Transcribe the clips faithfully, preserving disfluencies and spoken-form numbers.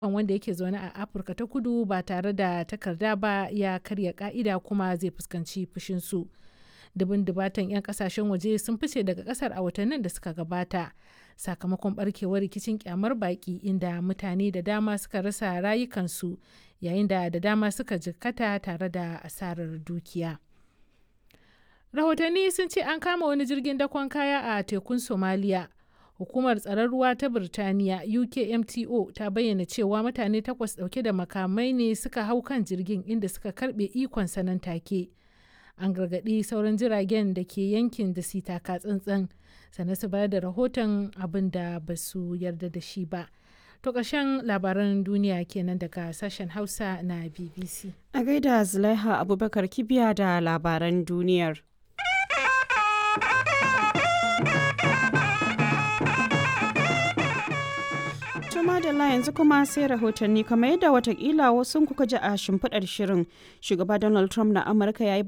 wanda yake zaune a Afirka ta Kudu ba tare da takarda ba ya karya ka'ida kuma zai fuskanci fushinsu. Dubun dubatan 'yan kasashen waje sun fice daga kasar a watannin da suka gabata sakamakon barkewar rikicin kyamar baki inda mutane da dama suka rasa rayukansu yayin da da dama suka jikkata tare da asarar dukiya. Rahotanni sun ce an kama wani jirgin dakon kaya a tekun Somalia. Hukumar tsaron ruwa ta Birtaniya U K M T O ta bayyana cewa mutane takwas dauke da makamai ne suka hau kan jirgin inda suka karbe ikon sanan take. An gargaɗi sauran jiragen da ke yankin da su taka tsantsan sannan su bayar da rahoton abin da ba su yarda da shi ba. To ƙarshen labaran duniya kenan daga sashen Hausa na B B C. A gaida Zulaiha Abubakar Kibiya da labaran duniyar. Madalla yanzu kuma sai rahotanni kamar yadda watakila wasu kuka ji a shimfiɗar shirin shugaba Donald Trump na Amurka ya yi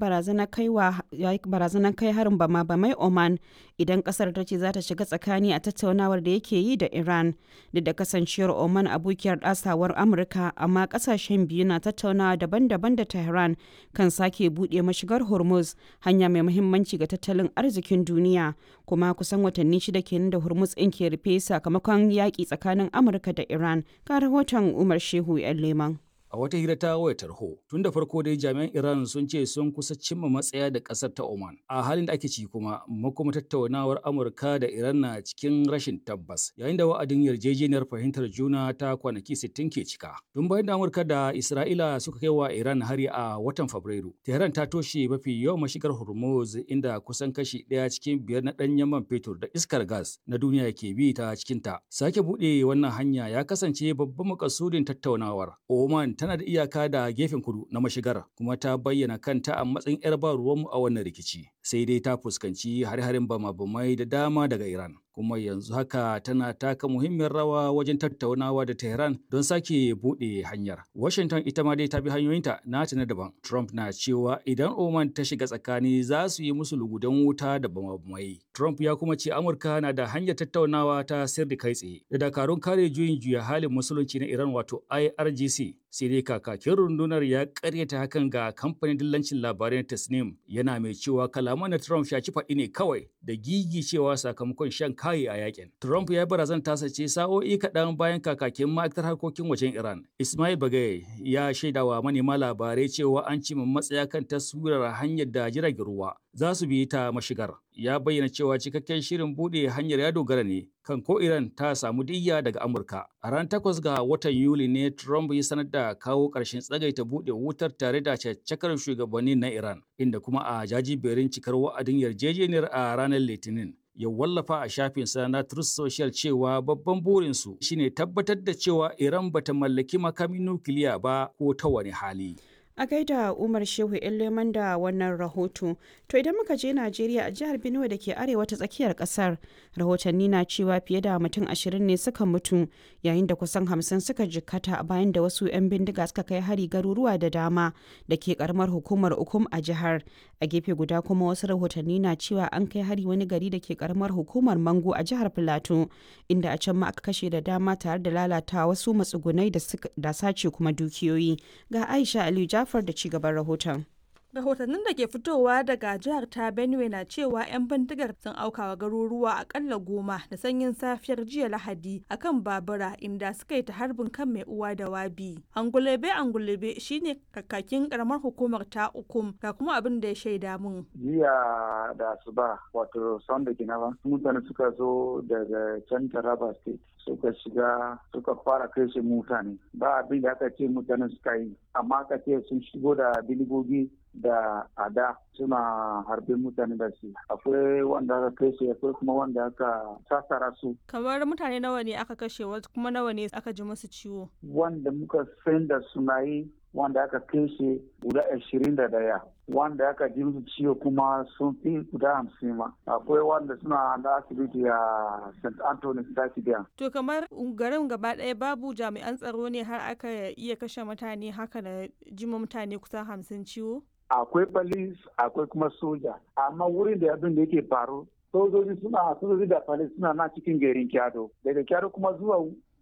barazanar kai harin bama bamai Oman idan kasar ta ce za ta shiga tsakani a tattaunawar da yake yi da Iran duk da kasancewar Oman abokiyar ɗasawar Amurka amma kasashen biyu na tattaunawa daban-daban da Tehran kan sake buɗe mashigar Hormuz hanya mai muhimmanci ga tattalin arzikin duniya kuma kusan watanni shida kenan da Hormuz ɗin ke rufe sakamakon yaƙi tsakanin Amurka da Iran. Ga rahoton Umar Shehu 'yan Leman. A wata hira ta wayar tarho, tun da farko dai jami'an Iran sun ce sun kusa cimma matsaya da ƙasar ta Oman. A halin da ake ci kuma, makoma tattaunawar Amurka da Iran na cikin rashin tabbas, yayin da wa'adin yarjejeniyar fahimtar juna ta kwanaki sittin ke cika. Tun bayan da Amurka da Isra'ila suka kai wa Iran hari a watan Fabrairu, Tehran ta toshe mafi yawan mashigar Hormuz inda kusan kashi ɗaya cikin biyar na ɗanyen man fetur da iskar gas na duniya ke bi ta cikinta. Sake buɗe wannan hanya ya kasance babban makasudin tattaunawar. Oman tana da iyaka da gefen kudu na mashigar kuma ta bayyana kanta a matsayin 'yar ba ruwanmu a wannan rikici sai dai ta fuskanci har-harin bama-bamai da dama daga Iran kuma yanzu haka tana taka muhimmiyar rawa wajen tattaunawa da Tehran don sake buɗe hanyar. Washington ita ma dai ta bi hanyoyinta nata na daban. Trump na cewa idan Oman ta shiga tsakani za su yi musu lugudan wuta da bama-bamai. Trump ya kuma ce Amurka na da hanyar tattaunawa ta sirri kai tsaye da dakarun kare juyin juya halin musulunci na Iran wato I R G C. Sai dai kakakin rundunar ya karyata hakan ga kamfanin dillancin labarai na Tasnim yana mai cewa kalaman na Trump shaci faɗi ne kawai da gigi cewa sakamakon shan kayi a yakin. Trump ya barazan tasa ce sa'o'i kaɗan bayan kakakin ma'aikatar harkokin wajen Iran. Ismail Bagaye ya shaidawa manema labarai cewa an cimma matsaya kan taswirar hanyar da jiragen ruwa za su bi ta mashigar. Ya bayyana cewa cikakken shirin buɗe hanyar ya dogara ne kan ko Iran ta samu diyya daga Amurka. A ran takwas ga watan Yuli ne Trump ya sanar da kawo ƙarshen tsagaita buɗe wutar tare da caccakar shugabannin na Iran, inda kuma a jajiberin cikar wa'adin yarjejeniyar a ranar Litinin. Ya wallafa a shafinsa na Truth Social cewa babban burinsu shine tabbatar da cewa Iran bata mallaki makamin nukiliya ba ko ta wani hali. A gaida Umar Shehu 'yan Leman da wannan rahoto. To idan muka je Najeriya a jihar Benue da ke arewa ta tsakiyar kasar, rahotanni na cewa fiye da mutum ashirin ne suka mutu yayin da kusan hamsin suka jikkata bayan da wasu 'yan bindiga suka kai hari garuruwa da dama da ke karamar hukumar Ukum a jihar. A gefe guda kuma wasu rahotanni na cewa an kai hari wani gari da ke karamar hukumar Mango a jihar Filato, inda a can ma aka kashe da dama tare da lalata wasu matsugunai da sace kuma dukiyoyi. Ga Aisha Aliyu Jafar da cigaban rahoton. Rahotannin da ke fitowa daga jihar ta Benue na cewa 'yan bindigar sun aukawa garuruwa akalla goma da sanyin safiyar jiya Lahadi akan babura inda suka yi ta harbin kan mai uwa da wabi. Angulebe Angulebe shine kakakin karamar hukumar ta Ukum ga kuma abin da ya shaida mun. Jiya da asuba wato Sunday kenan mutane suka zo daga can Taraba State suka shiga suka fara kashe mutane ba abin da aka ce mutane suka yi amma aka ce sun shigo da biligogi da ada suna harbin mutane da shi akwai wanda aka kashe akwai kuma wanda aka sassara su. Kamar mutane nawa ne aka kashe wasu kuma nawa ne aka ji musu ciwo? Wanda muka san da suna yi wanda aka kashe guda ashirin da daya wanda aka ji musu ciwo kuma sun fi guda hamsin ma akwai wanda suna da asibiti a Saint Anthony Stadium. To kamar garin gaba ɗaya babu jami'an tsaro ne har aka iya kashe mutane haka da jima mutane kusan hamsin ciwo? Akwai police akwai kuma soja amma wurin da abin da yake faru sojoji suna sojoji da police suna na cikin garin Kyado daga Kyado kuma zuwa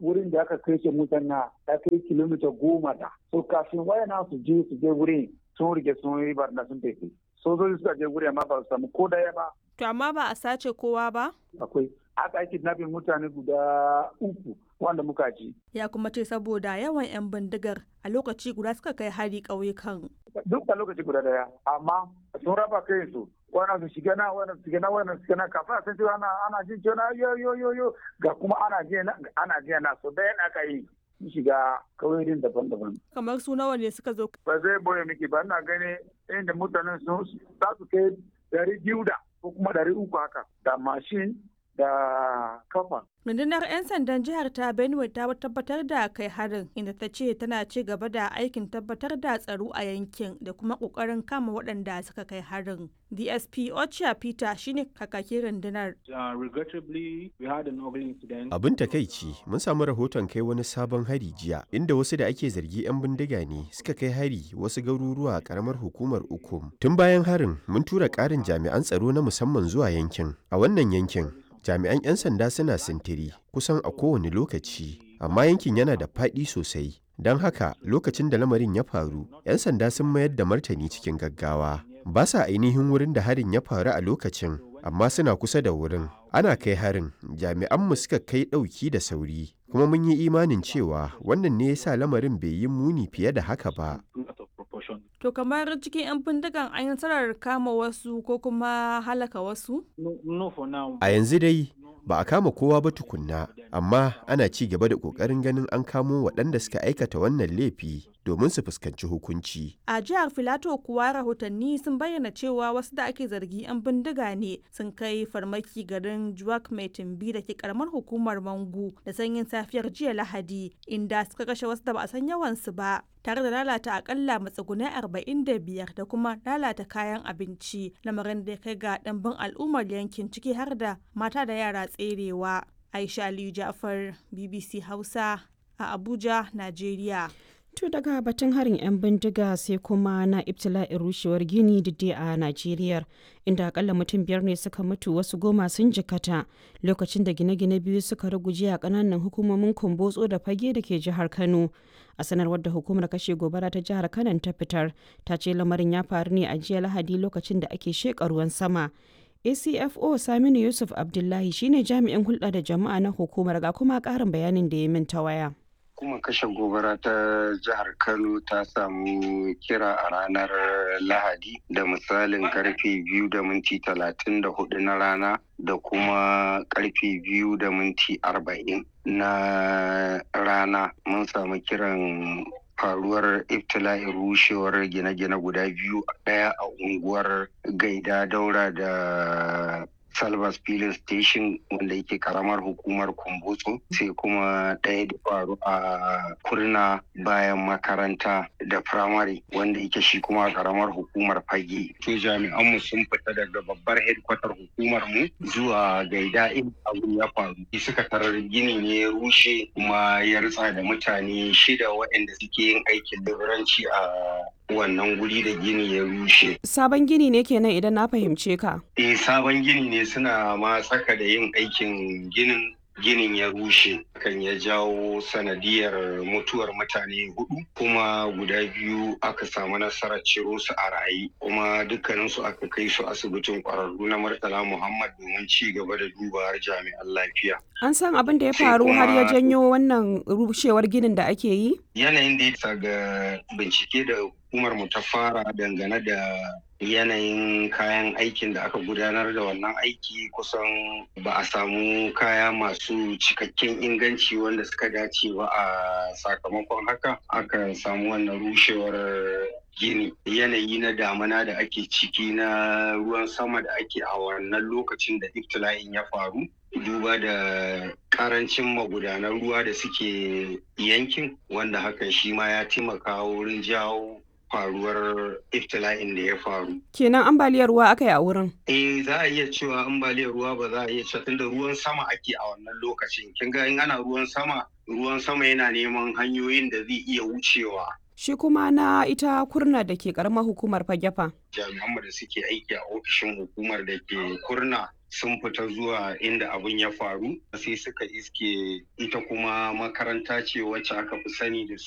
wurin da aka kai shi mutane ya kai kilomita goma da. So kafin wayana su je su je wurin sun rike sun yi barna sun tafi. Sojoji suka je wurin amma ba su samu ko daya ba. To amma ba a sace kowa ba? Akwai. Aka yi kidnapping mutane guda uku wanda muka ji. Ya kuma ce saboda yawan 'yan bindigar a lokaci guda suka kai hari ƙauyukan. Duk a lokaci guda daya amma sun raba kai su. Wannan su shiga na wannan su shiga na wannan su shiga na kafin a san cewa ana ana jin cewa yo yo yo yo ga kuma ana jiya na ana jiya na so dayan aka yi shiga kauyoyin daban-daban. Kamar su nawa ne suka zo? Ba zai boye miki ba ina gani inda mutanen sun za su kai dari biyu da ko kuma dari uku haka da mashin da kafa. Rundunar 'yan sandan jihar ta Benue ta tabbatar da kai harin inda ta ce tana ci gaba da aikin tabbatar da tsaro a yankin da kuma kokarin kama waɗanda suka kai harin. D S P Ocha Peter shine kakakin rundunar. Abin takaici mun samu rahoton kai wani sabon hari jiya inda wasu da ake zargi 'yan bindiga ne suka kai hari wasu garuruwa a karamar hukumar Ukum. Tun bayan harin mun tura ƙarin jami'an tsaro na musamman zuwa yankin. A wannan yankin jami'an 'yan sanda suna sintiri kusan a kowane lokaci, amma yankin yana da faɗi sosai. Don haka lokacin da lamarin ya faru, 'yan sanda sun mayar da martani cikin gaggawa. Ba sa ainihin wurin da harin ya faru a lokacin, amma suna kusa da wurin. Ana kai harin, jami'anmu suka kai ɗauki da sauri, kuma mun yi imanin cewa wannan ne ya sa lamarin bai yi muni fiye da haka ba. To kamar cikin 'yan bindigan an yi nasarar kama wasu ko kuma halaka wasu? A yanzu dai ba a kama kowa ba tukunna, amma ana ci gaba da ƙoƙarin ganin an kamo waɗanda suka aikata wannan laifi domin su fuskanci hukunci. A jihar Filato kuwa rahotanni sun bayyana cewa wasu da ake zargi 'yan bindiga ne sun kai farmaki garin Juwak mai tumbi da ke karamar hukumar Mangu da sanyin safiyar jiya Lahadi, inda suka kashe wasu da ba a san yawansu ba, tare da lalata akalla matsugunai arba'in da biyar da kuma lalata kayan abinci, lamarin da ya kai ga ɗimbin al'ummar yankin ciki har da mata da yara tserewa. Aisha Aliyu Ja'far, B B C Hausa a Abuja, Najeriya. To daga batun harin 'yan bindiga sai kuma na ibtila'in rushewar gini didde a Najeriya, inda akalla mutum biyar ne suka mutu wasu goma sun jikata lokacin da gine-gine biyu suka ruguje a kananan hukumomin Kumbotso da Fage da ke jihar Kano. A sanarwar da hukumar kashe gobara ta jihar Kano ta fitar, ta ce lamarin ya faru ne a jiya Lahadi lokacin da ake sheƙa ruwan sama. A C F O Saminu Yusuf Abdullahi shine jami'in hulɗa da jama'a na hukumar, ga kuma ƙarin bayanin da ya min ta waya. Hukumar kashe gobara ta jihar Kano ta samu kira a ranar Lahadi da misalin karfe biyu da minti talatin da hudu na rana da kuma karfe biyu da minti arba'in na rana. Mun samu kiran faruwar iftila'in rushewar gine-gine guda biyu, ɗaya a unguwar Gaida Daura da Salvas Filin Station wanda yake karamar hukumar Kumbotso, sai kuma ɗaya da faru a Kurna bayan makaranta da firamare wanda yake shi kuma karamar hukumar Fage. To jami'anmu sun fita daga babbar hedkwatar hukumar mu zuwa Gaida in abin ya faru. Suka tarar gini ne ya rushe kuma ya ritsa da mutane shida waɗanda suke yin aikin leburanci a wannan guri da gini ya rushe. Sabon gini ne kenan idan na fahimce ka? Eh sabon gini ne, suna ma tsaka da yin aikin ginin ginin ya rushe, kan ya jawo sanadiyar mutuwar mutane hudu, kuma guda biyu aka samu nasarar ciro su a raye, kuma dukkaninsu aka kai su asibitin kwararru na Murtala Muhammad domin ci gaba da dubawar jami'an lafiya. An san abin da ya faru har ya janyo wannan rushewar ginin da ake yi? Yanayin da ya ga bincike da hukumar mu ta fara dangane da yanayin kayan aikin da aka gudanar da wannan aiki, kusan ba a samu kaya masu cikakken inganci wanda suka dace ba, a sakamakon haka aka samu wannan rushewar gini. Yanayi na damana da ake ciki na ruwan sama da ake a wannan lokacin da iftila'in ya faru, duba da karancin magudanan ruwa da suke yankin, wanda hakan shi ma ya taimaka wurin jawo faruwar iftila'in da ya faru. Kenan ambaliyar ruwa aka yi a wurin? Eh za a iya cewa ambaliyar ruwa ba za a iya cewa, tunda ruwan sama ake a wannan lokacin. Kin ga in ana ruwan sama, ruwan sama yana neman hanyoyin da zai iya wucewa. Shi kuma na ita Kurna da ke karamar hukumar Fage fa? Jami'anmu da suke aiki a ofishin hukumar da ke Kurna sun fita zuwa inda abin ya faru sai suka iske ita kuma makaranta ce wacce aka fi sani da